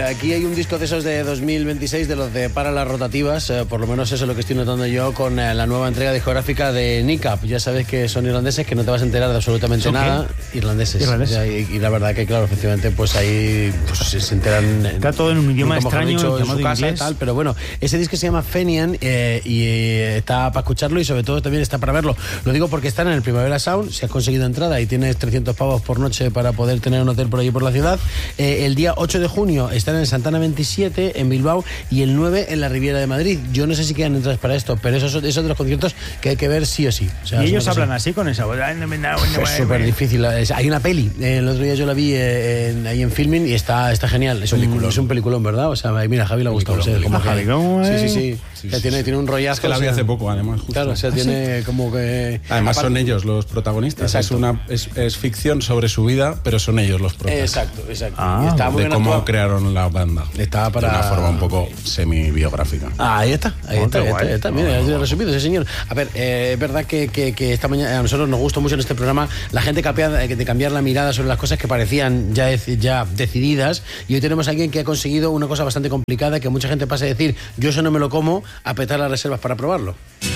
aquí hay un disco de esos de 2026, de los de para las rotativas, por lo menos eso es lo que estoy notando yo con la nueva entrega discográfica de Nick Up. Ya sabes que son irlandeses, que no te vas a enterar de absolutamente nada. Irlandeses. Y la verdad que, claro, efectivamente, pues ahí pues, se enteran. Está todo en un idioma extraño, dicho, en llamado su casa inglés. y tal, pero bueno, ese disco se llama Fenian y está para escucharlo y sobre todo también está para verlo. Lo digo porque están en el Primavera Sound, si has conseguido entrada y tienes 300 pavos por noche para poder tener un hotel por allí por la ciudad. El día 8 de junio están en Santana 27 en Bilbao y el 9 en la Riviera de Madrid. Yo no sé si quedan entradas para esto, pero esos de los conciertos que hay que ver sí o sí. O sea, y ellos hablan así con esa voz. Es súper difícil. Hay una peli, el otro día yo la vi ahí en Filmin y está genial. Es un peliculón, ¿verdad? O sea, mira, a Javi le ha gustado. Sí. Tiene un rollazo. Es que la vi hace poco, además. Justo. Claro, o sea, tiene como que... Además son ellos los protagonistas. Es ficción sobre su vida, pero son ellos los protagonistas. Exacto. De cómo crearon la banda. Estaba para... De una forma un poco semi-biográfica. Ahí está. Mira, ya resumido, sí, señor. A ver, es verdad que esta mañana a nosotros nos gustó mucho en este programa la gente de cambiar la mirada sobre las cosas que parecían ya decididas, y hoy tenemos a alguien que ha conseguido una cosa bastante complicada, que mucha gente pasa a decir, yo eso no me lo como, a petar las reservas para probarlo.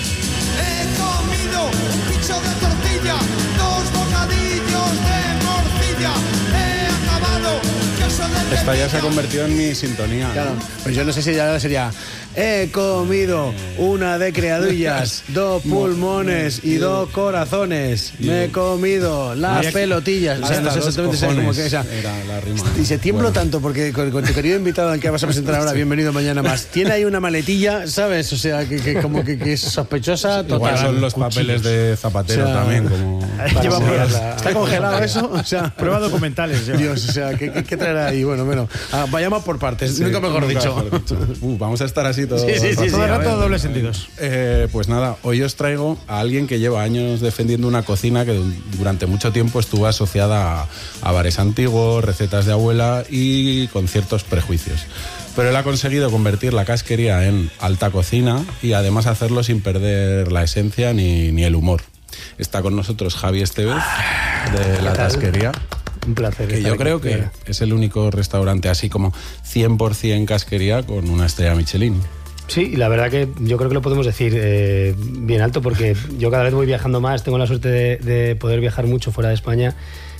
He comido un picho de tortilla, 2 bocadillos de morcilla, he acabado queso de... Esta ya se ha convertido en mi sintonía. Claro, pues yo no sé si ya sería... He comido una de criadillas, 2 pulmones y 2 corazones. Me he comido las pelotillas. O sea, no sé exactamente cómo que esa. Era la rima. Y se tiemblo tanto porque con tu querido invitado al que vas a presentar ahora, bienvenido mañana más, tiene ahí una maletilla, ¿sabes? O sea, que como que es sospechosa. Igual son los papeles de Zapatero, o sea, también. Como ¿Está congelado eso? O sea, prueba documentales. Dios, o sea, ¿qué traerá ahí? Bueno, vayamos por partes, nunca mejor dicho. Vamos a estar así todo todo el rato dobles sentidos. Pues nada, hoy os traigo a alguien que lleva años defendiendo una cocina que durante mucho tiempo estuvo asociada a bares antiguos, recetas de abuela y con ciertos prejuicios. Pero él ha conseguido convertir la casquería en alta cocina y además hacerlo sin perder la esencia ni el humor. Está con nosotros Javi Estevez, de La Casquería. Un placer. Que yo creo que es el único restaurante así como 100% casquería con una estrella Michelin. Sí, y la verdad que yo creo que lo podemos decir bien alto, porque yo cada vez voy viajando más, tengo la suerte de poder viajar mucho fuera de España,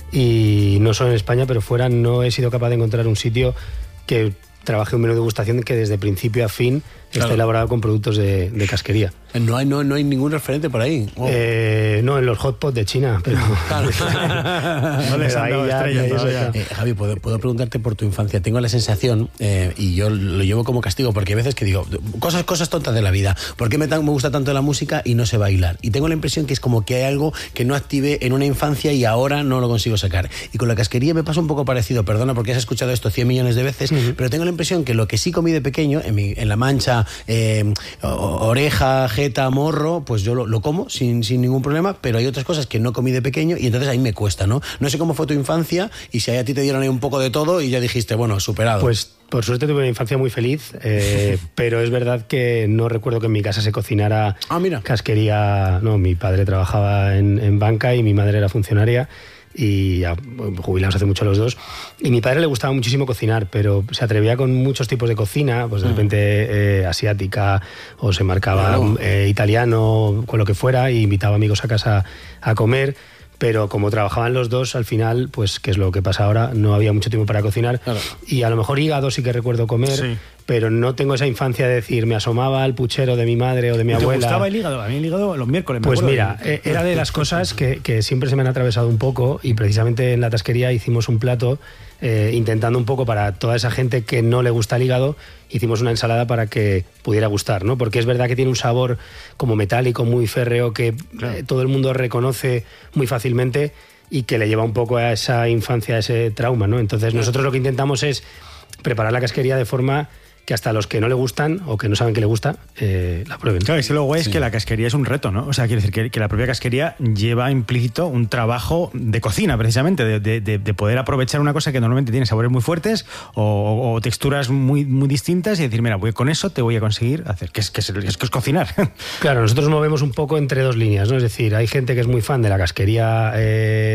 y no solo en España, pero fuera no he sido capaz de encontrar un sitio que trabaje un menú de degustación que desde principio a fin está elaborado con productos de casquería. No hay ningún referente por ahí. No, en los hot pot de China, pero... No les han dado estrellas todavía. Javi, ¿puedo preguntarte por tu infancia? Tengo la sensación, y yo lo llevo como castigo, porque hay veces que digo, cosas tontas de la vida. ¿Por qué me gusta tanto la música y no sé bailar? Y tengo la impresión que es como que hay algo que no activé en una infancia y ahora no lo consigo sacar. Y con la casquería me pasa un poco parecido, perdona porque has escuchado esto 100 millones de veces, pero tengo la impresión que lo que sí comí de pequeño, en La Mancha, oreja, jeta, morro, pues yo lo como sin ningún problema, pero hay otras cosas que no comí de pequeño y entonces ahí me cuesta, ¿no? No sé cómo fue tu infancia y si a ti te dieron ahí un poco de todo y ya dijiste, bueno, superado. Pues por suerte tuve una infancia muy feliz, pero es verdad que no recuerdo que en mi casa se cocinara casquería. No, mi padre trabajaba en banca y mi madre era funcionaria, y ya jubilados hace mucho los dos, y mi padre le gustaba muchísimo cocinar, pero se atrevía con muchos tipos de cocina, pues de repente asiática, o se marcaba italiano, con lo que fuera, y invitaba amigos a casa a comer. Pero como trabajaban los dos, al final, pues que es lo que pasa ahora, no había mucho tiempo para cocinar. Y a lo mejor hígado sí que recuerdo comer, pero no tengo esa infancia de decir, me asomaba al puchero de mi madre o de mi abuela. ¿Te gustaba el hígado? A mí el hígado los miércoles. Pues mira, era de las cosas que siempre se me han atravesado un poco, y precisamente en La Tasquería hicimos un plato intentando un poco para toda esa gente que no le gusta el hígado, hicimos una ensalada para que pudiera gustar, ¿no? Porque es verdad que tiene un sabor como metálico, muy férreo, que todo el mundo reconoce muy fácilmente y que le lleva un poco a esa infancia, a ese trauma, ¿no? Entonces nosotros lo que intentamos es preparar la casquería de forma que hasta los que no le gustan o que no saben que le gusta, la prueben. Claro, y si lo guay es que la casquería es un reto, ¿no? O sea, quiere decir que la propia casquería lleva implícito un trabajo de cocina, precisamente, de poder aprovechar una cosa que normalmente tiene sabores muy fuertes o texturas muy, muy distintas, y decir, mira, pues con eso te voy a conseguir hacer, que es cocinar. Claro, nosotros movemos un poco entre dos líneas, ¿no? Es decir, hay gente que es muy fan de la casquería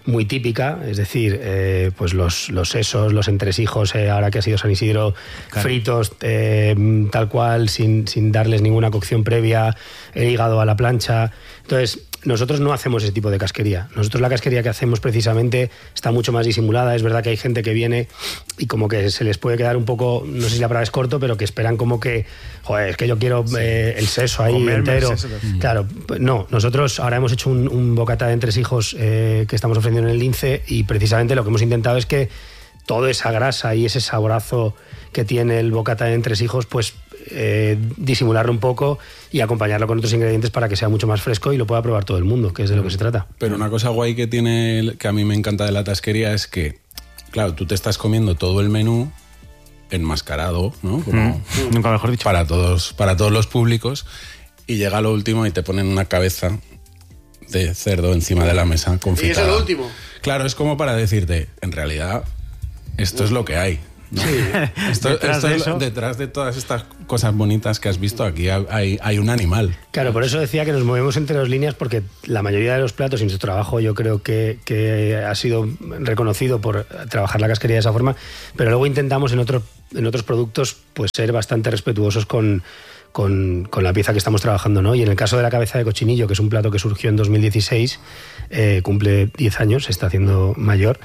muy típica, es decir, pues los sesos, los entresijos, ahora que ha sido San Isidro, fritos tal cual, sin darles ninguna cocción previa, el hígado a la plancha. Entonces, nosotros no hacemos ese tipo de casquería. Nosotros la casquería que hacemos precisamente está mucho más disimulada. Es verdad que hay gente que viene y como que se les puede quedar un poco, no sé si la palabra es corto, pero que esperan como que, joder, es que yo quiero el seso ahí entero. Claro, no. Nosotros ahora hemos hecho un bocata de entresijos que estamos ofreciendo en el Lince, y precisamente lo que hemos intentado es que toda esa grasa y ese saborazo que tiene el bocata de entresijos, pues disimularlo un poco y acompañarlo con otros ingredientes para que sea mucho más fresco y lo pueda probar todo el mundo, que es de lo que se trata. Pero una cosa guay que tiene, que a mí me encanta de la tasquería, es que, claro, tú te estás comiendo todo el menú enmascarado, ¿no? Como nunca mejor dicho. Para todos los públicos, y llega lo último y te ponen una cabeza de cerdo encima de la mesa confitada. ¿Y eso es lo último? Claro, es como para decirte, en realidad, esto es lo que hay, ¿no? Sí. Detrás de todas estas cosas bonitas que has visto aquí hay un animal. Claro, por eso decía que nos movemos entre dos líneas, porque la mayoría de los platos y nuestro trabajo yo creo que ha sido reconocido por trabajar la casquería de esa forma, pero luego intentamos en otros productos pues ser bastante respetuosos con la pieza que estamos trabajando, ¿no? Y en el caso de la cabeza de cochinillo, que es un plato que surgió en 2016, cumple 10 años, se está haciendo mayor,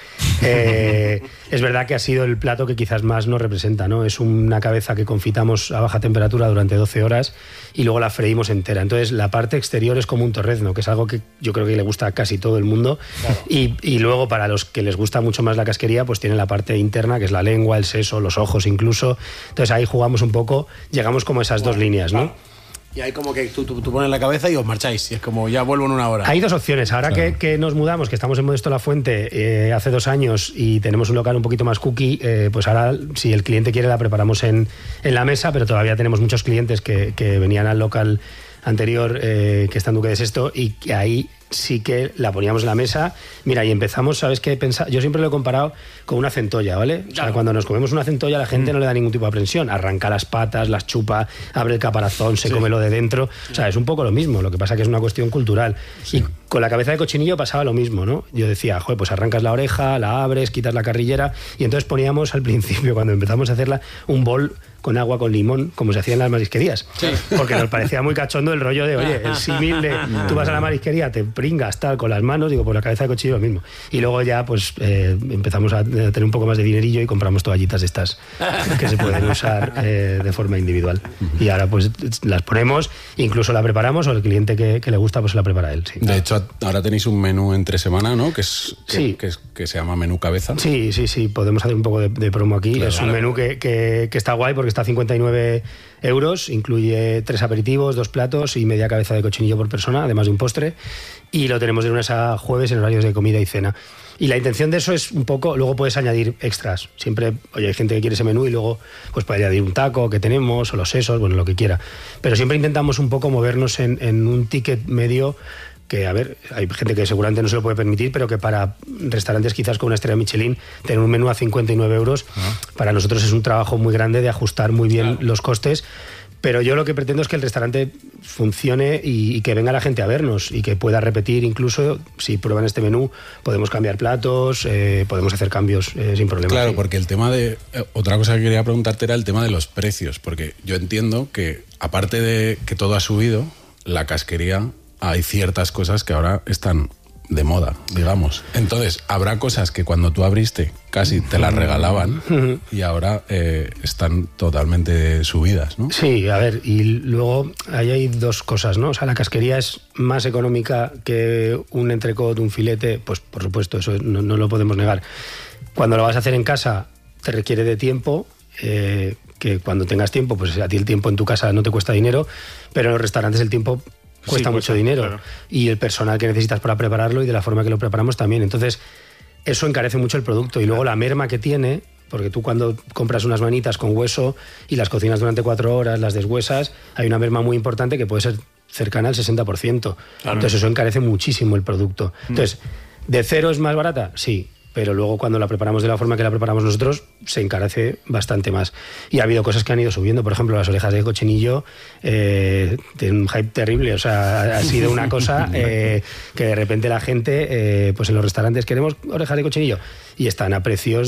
es verdad que ha sido el plato que quizás más nos representa, ¿no? Es una cabeza que confitamos a baja temperatura durante 12 horas y luego la freímos entera. Entonces la parte exterior es como un torrezno, que es algo que yo creo que le gusta a casi todo el mundo. Claro. Y luego, para los que les gusta mucho más la casquería, pues tiene la parte interna, que es la lengua, el seso, los ojos incluso. Entonces ahí jugamos un poco, llegamos como a esas dos líneas, ¿no? Y hay como que tú pones la cabeza y os marcháis. Y es como, ya vuelvo en una hora. Hay dos opciones. Ahora que nos mudamos, que estamos en Modesto La Fuente hace 2 años y tenemos un local un poquito más cookie, pues ahora, si el cliente quiere, la preparamos en la mesa, pero todavía tenemos muchos clientes que venían al local anterior, que está en Duque de Sexto, y que ahí sí que la poníamos en la mesa. Mira, y empezamos, ¿sabes qué? Yo siempre lo he comparado con una centolla, ¿vale? O sea, cuando nos comemos una centolla, la gente no le da ningún tipo de aprensión. Arranca las patas, las chupa, abre el caparazón, se come lo de dentro. O sea, es un poco lo mismo. Lo que pasa que es una cuestión cultural. Sí. Y con la cabeza de cochinillo pasaba lo mismo, ¿no? Yo decía, joder, pues arrancas la oreja, la abres, quitas la carrillera, y entonces poníamos al principio, cuando empezamos a hacerla, un bol con agua con limón, como se hacía en las marisquerías. Sí. Porque nos parecía muy cachondo el rollo de, oye, el símil de tú vas a la marisquería, te pringas tal con las manos, digo, por la cabeza de cochinillo lo mismo. Y luego ya pues empezamos a tener un poco más de dinerillo y compramos toallitas de estas que se pueden usar de forma individual. Y ahora pues las ponemos, incluso la preparamos, o el cliente que le gusta pues la prepara él. Sí. De hecho, ahora tenéis un menú entre semana, ¿no? Que se llama menú cabeza. Sí, podemos hacer un poco de promo aquí. Claro, es un menú que está guay porque está a 59 euros, incluye 3 aperitivos, 2 platos y media cabeza de cochinillo por persona, además de un postre, y lo tenemos de lunes a jueves en horarios de comida y cena. Y la intención de eso es un poco, luego puedes añadir extras. Siempre, oye, hay gente que quiere ese menú y luego pues puede añadir un taco que tenemos o los sesos, bueno, lo que quiera. Pero siempre intentamos un poco movernos en un ticket medio que, a ver, hay gente que seguramente no se lo puede permitir, pero que para restaurantes quizás con una estrella Michelin, tener un menú a 59 euros, para nosotros es un trabajo muy grande de ajustar muy bien los costes. Pero yo lo que pretendo es que el restaurante funcione y que venga la gente a vernos y que pueda repetir. Incluso si prueban este menú, podemos cambiar platos, podemos hacer cambios sin problema. Claro, porque el tema de... Otra cosa que quería preguntarte era el tema de los precios, porque yo entiendo que, aparte de que todo ha subido, la casquería, hay ciertas cosas que ahora están de moda, digamos. Entonces, habrá cosas que cuando tú abriste casi te las regalaban y ahora están totalmente subidas, ¿no? Sí, a ver, y luego ahí hay 2 cosas, ¿no? O sea, la casquería es más económica que un entrecot, un filete, pues por supuesto, eso no lo podemos negar. Cuando lo vas a hacer en casa te requiere de tiempo, que cuando tengas tiempo, pues a ti el tiempo en tu casa no te cuesta dinero, pero en los restaurantes el tiempo cuesta mucho dinero, claro. Y el personal que necesitas para prepararlo y de la forma que lo preparamos también. Entonces, eso encarece mucho el producto. Y luego la merma que tiene, porque tú cuando compras unas manitas con hueso y las cocinas durante 4 horas, las deshuesas, hay una merma muy importante que puede ser cercana al 60%. Claro. Entonces, eso encarece muchísimo el producto. Entonces, ¿de cero es más barata? Sí. pero luego cuando la preparamos de la forma que la preparamos nosotros se encarece bastante más. Y ha habido cosas que han ido subiendo, por ejemplo las orejas de cochinillo tienen un hype terrible, o sea, ha sido una cosa que de repente la gente pues en los restaurantes queremos orejas de cochinillo y están a precios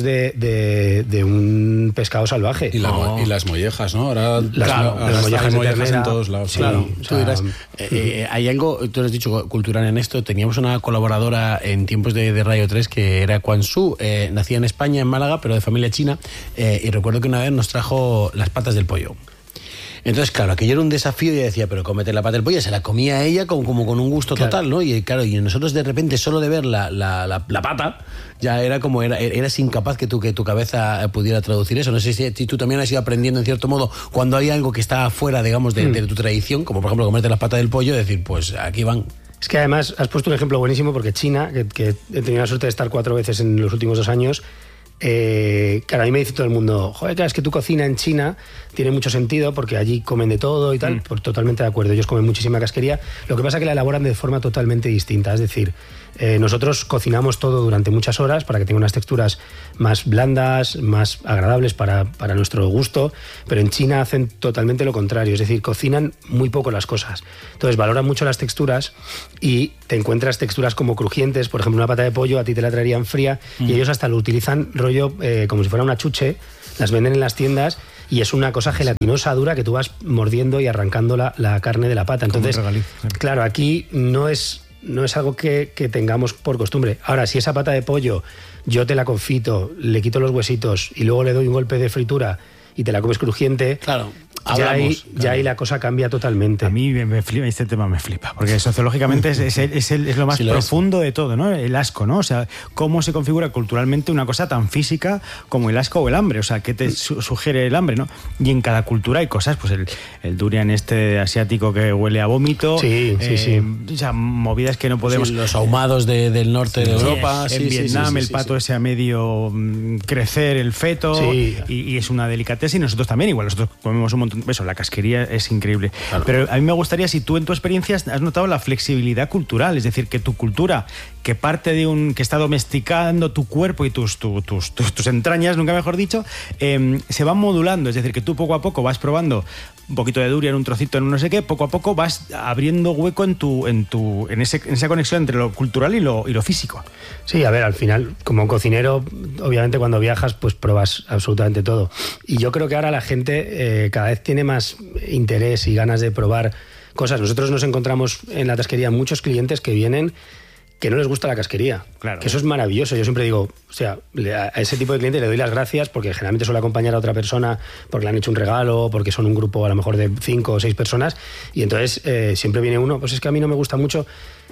de un pescado salvaje. Y las mollejas, ¿no? Ahora las mollejas en todos lados. Sí, claro, o sea, tú dirás, hay algo, tú lo has dicho, cultural en esto. Teníamos una colaboradora en tiempos de Radio 3 que era Quan Su, nacía en España, en Málaga, pero de familia china, y recuerdo que una vez nos trajo las patas del pollo. Entonces, claro, aquello era un desafío y ella decía, pero cómete la pata del pollo, se la comía ella como con un gusto total, ¿no? Y claro, y nosotros de repente solo de ver la pata, ya era como, eras incapaz que tu cabeza pudiera traducir eso. No sé si tú también has ido aprendiendo en cierto modo, cuando hay algo que está fuera, digamos, de tu tradición, como por ejemplo comerte las patas del pollo, decir, pues aquí van. Es que además has puesto un ejemplo buenísimo porque China, que he tenido la suerte de estar 4 veces en los últimos 2 años, claro, a mí me dice todo el mundo, joder, claro, es que tu cocina en China tiene mucho sentido porque allí comen de todo y tal, pues totalmente de acuerdo, ellos comen muchísima casquería, lo que pasa es que la elaboran de forma totalmente distinta, es decir, nosotros cocinamos todo durante muchas horas para que tenga unas texturas más blandas, más agradables para nuestro gusto, pero en China hacen totalmente lo contrario, es decir, cocinan muy poco las cosas, entonces valoran mucho las texturas y te encuentras texturas como crujientes, por ejemplo una pata de pollo a ti te la traerían fría y ellos hasta lo utilizan rollo como si fuera una chuche, las venden en las tiendas y es una cosa gelatinosa dura que tú vas mordiendo y arrancando la carne de la pata. Entonces, claro, aquí no es algo que tengamos por costumbre. Ahora, si esa pata de pollo yo te la confito, le quito los huesitos y luego le doy un golpe de fritura y te la comes crujiente, claro. Ya ahí la cosa cambia totalmente. A mí me flipa, este tema me flipa, porque sociológicamente es lo más profundo de todo, ¿no? El asco, ¿no? O sea, cómo se configura culturalmente una cosa tan física como el asco o el hambre, o sea, ¿qué te sugiere el hambre, no? Y en cada cultura hay cosas, pues el durian asiático que huele a vómito, sí. O sea, movidas que no podemos... Sí, los ahumados del norte de Europa. En Vietnam el pato ese a medio crecer el feto y es una delicatez y nosotros también, igual nosotros comemos un montón. Eso, la casquería es increíble. Claro. Pero a mí me gustaría, si tú en tu experiencia has notado la flexibilidad cultural, es decir, que tu cultura, que parte de que está domesticando tu cuerpo y tus entrañas, nunca mejor dicho, se van modulando, es decir, que tú poco a poco vas probando un poquito de durian, un trocito en un no sé qué, poco a poco vas abriendo hueco en esa conexión entre lo cultural y lo físico. Sí, a ver, al final, como cocinero, obviamente cuando viajas, pues pruebas absolutamente todo. Y yo creo que ahora la gente cada vez tiene más interés y ganas de probar cosas. Nosotros nos encontramos en la tasquería muchos clientes que vienen que no les gusta la casquería. Claro. Que eso es maravilloso. Yo siempre digo, o sea, a ese tipo de cliente le doy las gracias porque generalmente suele acompañar a otra persona porque le han hecho un regalo, porque son un grupo a lo mejor de 5 o 6 personas y entonces siempre viene uno, pues es que a mí no me gusta mucho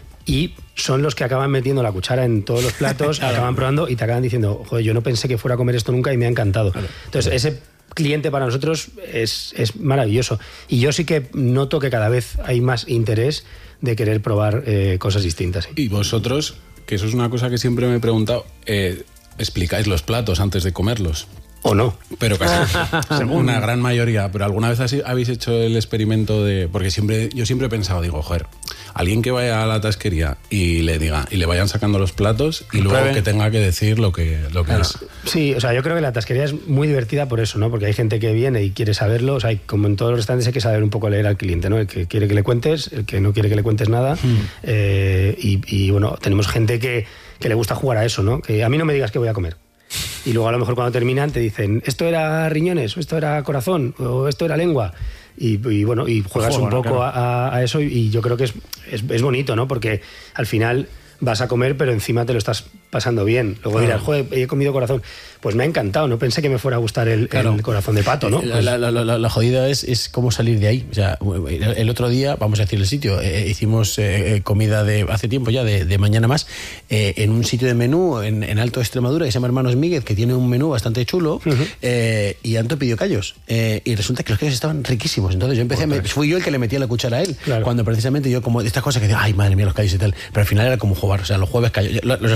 y son los que acaban metiendo la cuchara en todos los platos, claro. Acaban probando y te acaban diciendo, joder, yo no pensé que fuera a comer esto nunca y me ha encantado. Claro. Entonces ese cliente para nosotros es maravilloso y yo sí que noto que cada vez hay más interés de querer probar cosas distintas. ¿Sí? Y vosotros, que eso es una cosa que siempre me he preguntado, ¿explicáis los platos antes de comerlos? ¿O no? Pero casi, una gran mayoría. Pero ¿alguna vez habéis hecho el experimento de...? Porque yo siempre he pensado, digo, joder, alguien que vaya a la tasquería y le vayan sacando los platos y luego que tenga que decir lo que es. Sí, o sea, yo creo que la tasquería es muy divertida por eso, ¿no? Porque hay gente que viene y quiere saberlo. O sea, como en todos los restaurantes hay que saber un poco leer al cliente, ¿no? El que quiere que le cuentes, el que no quiere que le cuentes nada. Y bueno, tenemos gente que le gusta jugar a eso, ¿no? Que a mí no me digas qué voy a comer. Y luego a lo mejor cuando terminan te dicen, esto era riñones, o esto era corazón, o esto era lengua. Y bueno, y juegas un poco claro. a eso y yo creo que es bonito, ¿no? Porque al final vas a comer, pero encima te lo estás pasando bien. Luego dirás, joder, he comido corazón. Pues me ha encantado, no pensé que me fuera a gustar el corazón de pato, ¿no? La jodida es cómo salir de ahí. O sea, el otro día, vamos a decir el sitio, hicimos comida hace tiempo ya, de mañana más, en un sitio de menú en Alto Extremadura que se llama Hermanos Míguez, que tiene un menú bastante chulo, y Anto pidió callos. Y resulta que los callos estaban riquísimos. Entonces yo fui yo el que le metía la cuchara a él. Claro. Cuando precisamente yo, como estas cosas que digo, ay, madre mía, los callos y tal. Pero al final era como jugar, o sea, los jueves callos. Los hacen los jueves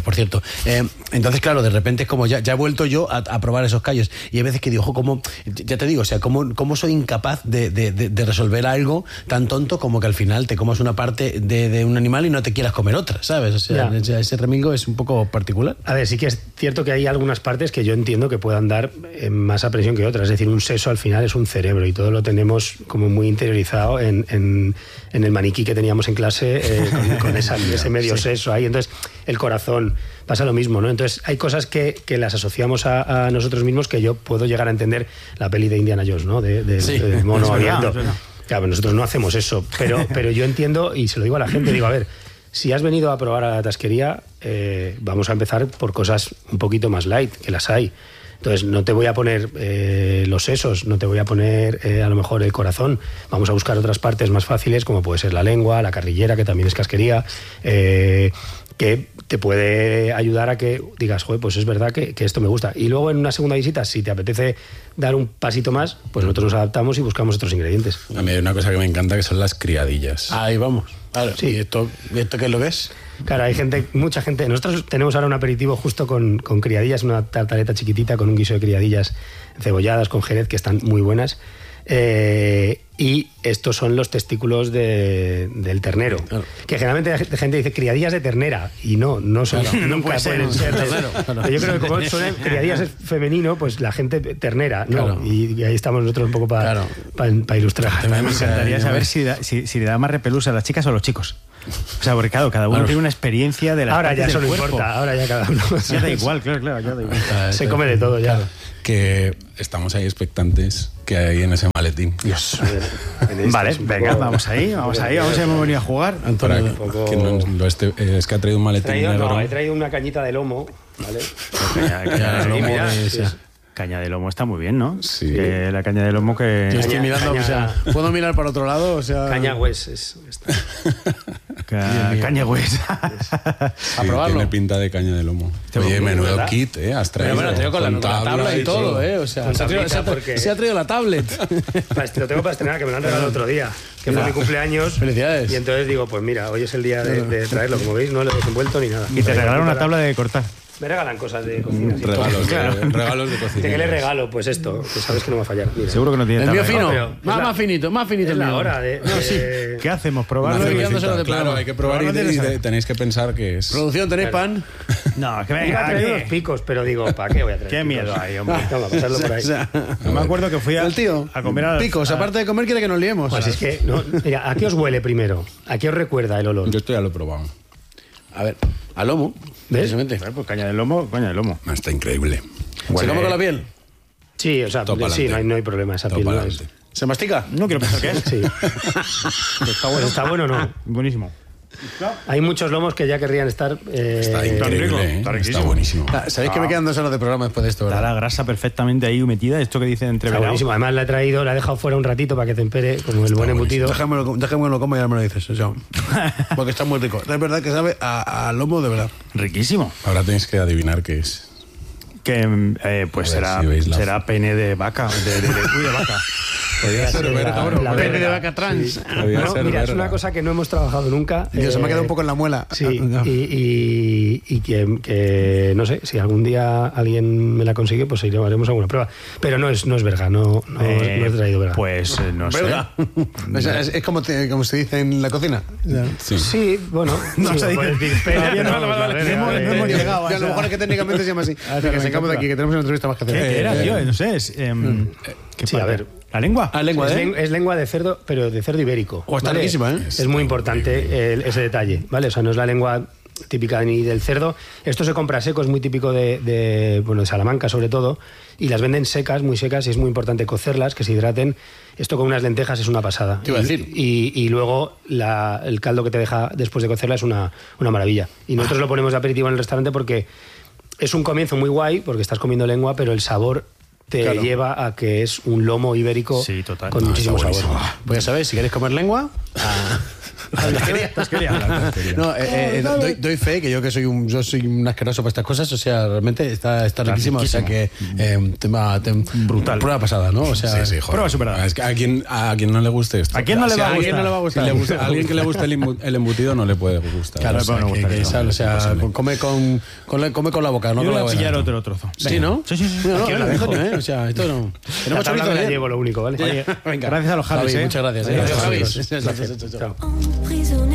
por cierto. Entonces, claro, de repente es como ya he vuelto yo a probar esos callos. Y hay veces que digo, ojo, como, ya te digo, o sea, cómo soy incapaz de resolver algo tan tonto como que al final te comas una parte de un animal y no te quieras comer otra, ¿sabes? O sea, ese remilgo es un poco particular. A ver, sí que es cierto que hay algunas partes que yo entiendo que puedan dar más a presión que otras. Es decir, un seso al final es un cerebro y todo lo tenemos como muy interiorizado en el maniquí que teníamos en clase con ese medio seso ahí. Entonces, el corazón pasa lo mismo, ¿no? Entonces, hay cosas que las asociamos a nosotros mismos que yo puedo llegar a entender. La peli de Indiana Jones, ¿no? Del mono abierto. Claro, nosotros no hacemos eso, pero yo entiendo y se lo digo a la gente, digo, a ver, si has venido a probar a la tasquería, vamos a empezar por cosas un poquito más light, que las hay. Entonces, no te voy a poner los sesos, no te voy a poner a lo mejor el corazón. Vamos a buscar otras partes más fáciles, como puede ser la lengua, la carrillera, que también es casquería, que te puede ayudar a que digas, joder, pues es verdad que esto me gusta. Y luego en una segunda visita, si te apetece dar un pasito más, pues nosotros nos adaptamos y buscamos otros ingredientes. A mí hay una cosa que me encanta, que son las criadillas. Ahí vamos. Claro. Sí. ¿Y esto qué lo ves? Claro, hay mucha gente. Nosotros tenemos ahora un aperitivo justo con criadillas, una tartaleta chiquitita con un guiso de criadillas cebolladas con jerez que están muy buenas. Y estos son los testículos del ternero. Claro. Que generalmente la gente dice criadillas de ternera y no son, claro, nunca pueden ser. Claro. Yo creo que como suena criadillas es femenino, pues la gente ternera, ¿no? Claro. Y ahí estamos nosotros un poco para ilustrar. Me encantaría saber si le da más repelús a las chicas o a los chicos. O sea, porque claro, cada uno tiene una experiencia de las ahora partes ya eso del no cuerpo. Importa, ahora ya cada uno. Ya da igual, claro, ya da igual. Se come de todo ya. Claro. Que estamos ahí expectantes que hay en ese maletín. Dios. Vale, venga, vamos ahí, vamos a hemos venido a jugar. Antonio, es que ha traído un maletín negro. No, he traído una cañita de lomo, ¿vale? Caña de lomo está muy bien, ¿no? Sí. La caña de lomo que... Yo estoy mirando, o sea, ¿puedo mirar para otro lado? O sea... Caña Hues es esta. Caña Hues. A probarlo. Tiene pinta de caña de lomo. Oye, menudo kit, has traído. Bueno, traigo con la tabla y todo, o sea, se ha traído la tablet. Lo tengo para estrenar, que me lo han regalado el otro día, que fue mi cumpleaños. Felicidades. Y entonces digo, pues mira, hoy es el día de traerlo, como veis, no lo he desenvuelto ni nada. Y te regalaron una tabla de cortar. Me regalan cosas de cocina. Regalos de cocina. ¿De qué le regalo? Pues esto, que sabes que no va a fallar. Mira. Seguro que no tiene el mío tabla. fino, más finito es el la mío. hora de... No, sí. ¿Qué hacemos? ¿Probarlo? Claro, hay que probar y tenéis que pensar que es... Producción, ¿tenéis pan? No, es que iba a traer unos picos, pero digo, ¿para qué voy a traer Qué picos? miedo hay, hombre. Vamos a pasarlo por ahí. No me acuerdo que fui el tío, a comer a picos, aparte de comer quiere que nos liemos. Pues es que, no, mira, ¿a qué os huele primero? ¿A qué os recuerda el olor? Yo esto ya lo he probado. A ver, a lomo. ¿Ves? Pues caña de lomo. Está increíble. ¿Se come con la piel? Sí, o sea, sí, no hay problema, esa piel no es... ¿Se mastica? No quiero pensar qué es. Sí. ¿Está bueno o no? Buenísimo. Hay muchos lomos que ya querrían estar... Está increíble, está buenísimo. ¿Sabéis que me quedan 2 horas de programa después de esto, verdad? Está la grasa perfectamente ahí metida, esto que dicen entre Está buenísimo. Además la he dejado fuera un ratito para que tempere, como el buen embutido. Déjame que lo coma y ya me lo dices. O sea, porque está muy rico. Es verdad que sabe a lomo de verdad. Riquísimo. Ahora tenéis que adivinar qué es. Que pues será pene de vaca, de vaca. Podría ser la pene de vaca trans. Sí. Mira, es una cosa que no hemos trabajado nunca. Dios, se me ha quedado un poco en la muela. Sí, y que no sé, si algún día alguien me la consigue, pues haremos alguna prueba. Pero no es verga, no he traído verga. Pues no sé. Es como se dice en la cocina. Sí, bueno. No se dice. No hemos llegado. A lo mejor es que técnicamente se llama así. Que sacamos de aquí, que tenemos una entrevista más que hacer. ¿Qué era, tío? No sé. Sí, a ver. ¿La lengua? Es lengua de cerdo, pero de cerdo ibérico. Está riquísima, ¿eh? Es muy importante ese detalle, ¿vale? O sea, no es la lengua típica ni del cerdo. Esto se compra seco, es muy típico de Salamanca sobre todo, y las venden secas, muy secas, y es muy importante cocerlas, que se hidraten. Esto con unas lentejas es una pasada. ¿Qué iba a decir? Y luego el caldo que te deja después de cocerla es una maravilla. Y nosotros lo ponemos de aperitivo en el restaurante porque es un comienzo muy guay, porque estás comiendo lengua, pero el sabor te lleva a que es un lomo ibérico con muchísimo sabor. Pues ya sabéis, si queréis comer lengua, Tasquería. No, doy fe que yo soy un asqueroso para estas cosas, o sea, realmente está riquísimo, o sea que brutal. Prueba pasada, ¿no? O sea, sí, joder. Prueba superada. Es que a quien no le guste esto. ¿A quién no le va a gustar? no le va a gustar? A alguien que le guste el embutido no le puede gustar. Claro, o sea, come con la boca, ¿no? Yo voy a pillar otro trozo. Sí, ¿no? Sí. Aquí habla, Antonio, o sea, esto no. La tabla me la llevo, lo único, ¿vale? Oye, Gracias a los Javis, Javi, muchas gracias. Adiós, Javis. Chao. Emprisonné